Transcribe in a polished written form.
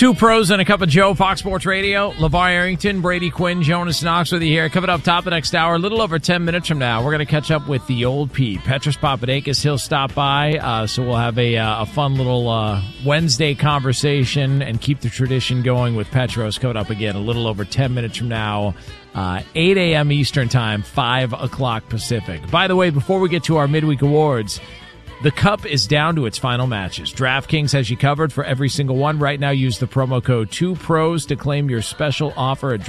Two pros and a cup of Joe, Fox Sports Radio. LeVar Arrington, Brady Quinn, Jonas Knox with you here. Coming up top of the next hour, a little over 10 minutes from now, we're going to catch up with the old Pete, Petros Papadakis. He'll stop by, so we'll have a fun little Wednesday conversation and keep the tradition going with Petros. Coming up again a little over 10 minutes from now, 8 a.m. Eastern Time, 5 o'clock Pacific. By the way, before we get to our midweek awards, the Cup is down to its final matches. DraftKings has you covered for every single one. Right now, use the promo code 2pros to claim your special offer at